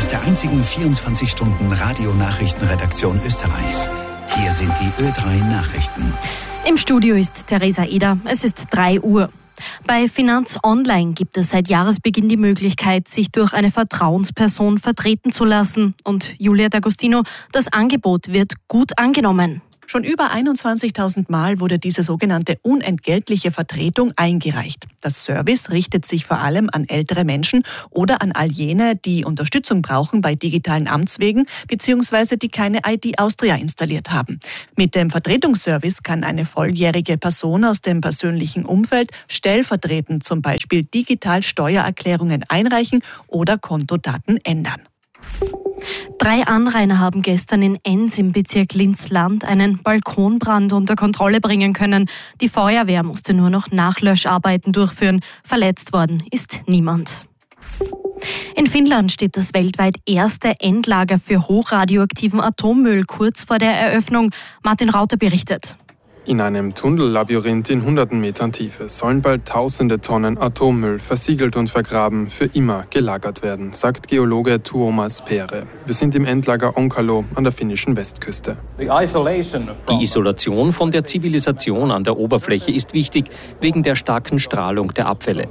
der einzigen 24-Stunden-Radio-Nachrichtenredaktion Österreichs. Hier sind die Ö3 Nachrichten. Im Studio ist Theresa Eder. Es ist 3 Uhr. Bei Finanz Online gibt es seit Jahresbeginn die Möglichkeit, sich durch eine Vertrauensperson vertreten zu lassen. Und Julia D'Agostino, das Angebot wird gut angenommen. Schon über 21.000 Mal wurde diese sogenannte unentgeltliche Vertretung eingereicht. Das Service richtet sich vor allem an ältere Menschen oder an all jene, die Unterstützung brauchen bei digitalen Amtswegen bzw. die keine ID Austria installiert haben. Mit dem Vertretungsservice kann eine volljährige Person aus dem persönlichen Umfeld stellvertretend zum Beispiel digital Steuererklärungen einreichen oder Kontodaten ändern. 3 Anrainer haben gestern in Enns im Bezirk Linz-Land einen Balkonbrand unter Kontrolle bringen können. Die Feuerwehr musste nur noch Nachlöscharbeiten durchführen. Verletzt worden ist niemand. In Finnland steht das weltweit erste Endlager für hochradioaktiven Atommüll kurz vor der Eröffnung. Martin Rauter berichtet. In einem Tunnellabyrinth in hunderten Metern Tiefe sollen bald tausende Tonnen Atommüll versiegelt und vergraben für immer gelagert werden, sagt Geologe Tuomas Pere. Wir sind im Endlager Onkalo an der finnischen Westküste. Die Isolation von der Zivilisation an der Oberfläche ist wichtig, wegen der starken Strahlung der Abfälle.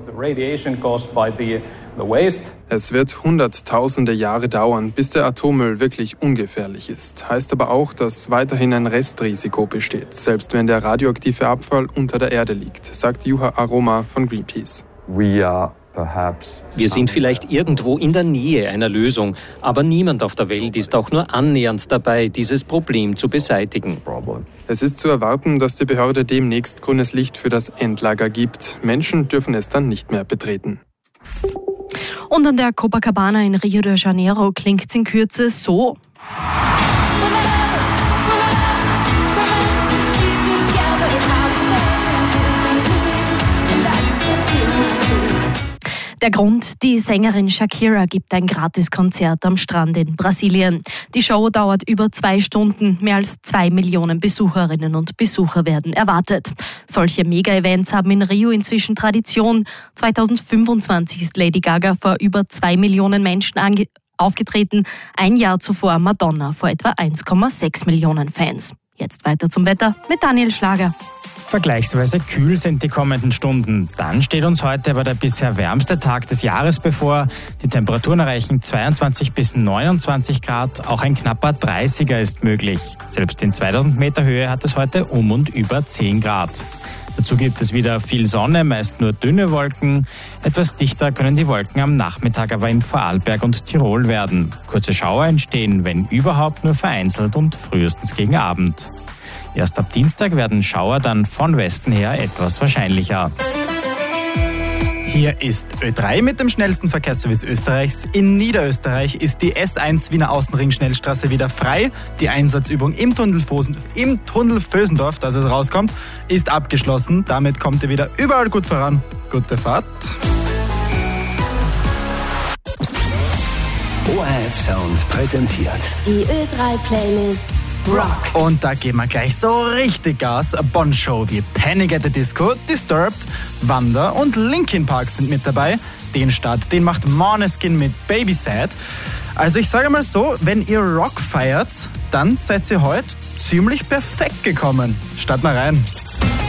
Es wird hunderttausende Jahre dauern, bis der Atommüll wirklich ungefährlich ist. Heißt aber auch, dass weiterhin ein Restrisiko besteht, selbst wenn der radioaktive Abfall unter der Erde liegt, sagt Juha Aroma von Greenpeace. Wir sind vielleicht irgendwo in der Nähe einer Lösung, aber niemand auf der Welt ist auch nur annähernd dabei, dieses Problem zu beseitigen. Es ist zu erwarten, dass die Behörde demnächst grünes Licht für das Endlager gibt. Menschen dürfen es dann nicht mehr betreten. Und an der Copacabana in Rio de Janeiro klingt es in Kürze so. Der Grund, die Sängerin Shakira gibt ein Gratiskonzert am Strand in Brasilien. Die Show dauert über 2 Stunden. Mehr als 2 Millionen Besucherinnen und Besucher werden erwartet. Solche Mega-Events haben in Rio inzwischen Tradition. 2025 ist Lady Gaga vor über 2 Millionen Menschen aufgetreten. Ein Jahr zuvor Madonna vor etwa 1,6 Millionen Fans. Jetzt weiter zum Wetter mit Daniel Schlager. Vergleichsweise kühl sind die kommenden Stunden. Dann steht uns heute aber der bisher wärmste Tag des Jahres bevor. Die Temperaturen erreichen 22 bis 29 Grad. Auch ein knapper 30er ist möglich. Selbst in 2000 Meter Höhe hat es heute um und über 10 Grad. Dazu gibt es wieder viel Sonne, meist nur dünne Wolken. Etwas dichter können die Wolken am Nachmittag aber in Vorarlberg und Tirol werden. Kurze Schauer entstehen, wenn überhaupt, nur vereinzelt und frühestens gegen Abend. Erst ab Dienstag werden Schauer dann von Westen her etwas wahrscheinlicher. Hier ist Ö3 mit dem schnellsten Verkehrsservice Österreichs. In Niederösterreich ist die S1 Wiener Außenring-Schnellstraße wieder frei. Die Einsatzübung im Tunnel Vösendorf, dass es rauskommt, ist abgeschlossen. Damit kommt ihr wieder überall gut voran. Gute Fahrt. ORF Sound präsentiert die Ö3-Playlist Rock. Und da geben wir gleich so richtig Gas. Bon Jovi, Panic at the Disco, Disturbed, Wanda und Linkin Park sind mit dabei. Den Start, den macht Måneskin mit Baby Sad. Also ich sage mal so, wenn ihr Rock feiert, dann seid ihr heute ziemlich perfekt gekommen. Starten wir rein.